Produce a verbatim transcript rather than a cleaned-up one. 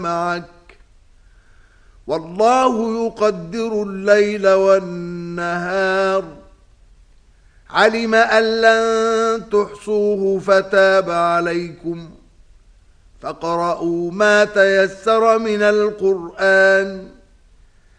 معك والله يقدر الليل والنهار علم أن لن تحصوه فتاب عليكم فاقرؤوا ما تيسر من القرآن